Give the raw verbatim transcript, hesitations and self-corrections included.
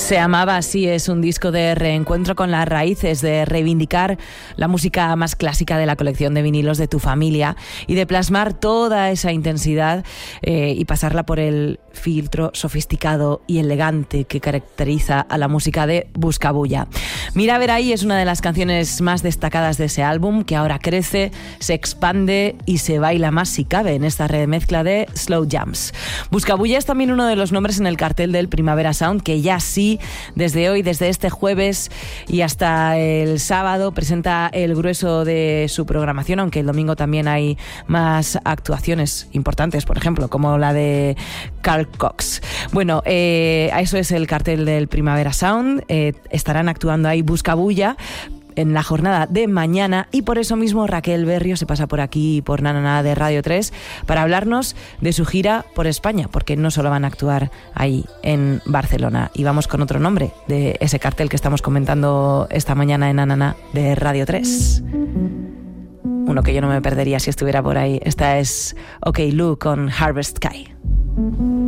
Se amaba así es un disco de reencuentro con las raíces, de reivindicar la música más clásica de la colección de vinilos de tu familia y de plasmar toda esa intensidad eh, y pasarla por el filtro sofisticado y elegante que caracteriza a la música de Buscabulla. Mira a ver ahí es una de las canciones más destacadas de ese álbum, que ahora crece, se expande y se baila más si cabe en esta remezcla de Slow Jams. Buscabulla es también uno de los nombres en el cartel del Primavera Sound, que ya sí, desde hoy, desde este jueves y hasta el sábado, presenta el grueso de su programación, aunque el domingo también hay más actuaciones importantes, por ejemplo, como la de Carl Cox. Bueno, eh, eso es el cartel del Primavera Sound. Eh, estarán actuando ahí Buscabulla en la jornada de mañana, y por eso mismo Raquel Berrio se pasa por aquí, por Nanana de Radio tres, para hablarnos de su gira por España, porque no solo van a actuar ahí en Barcelona. Y vamos con otro nombre de ese cartel que estamos comentando esta mañana en Nanana de Radio tres. Uno que yo no me perdería si estuviera por ahí. Esta es OK Lou con Harvest Sky.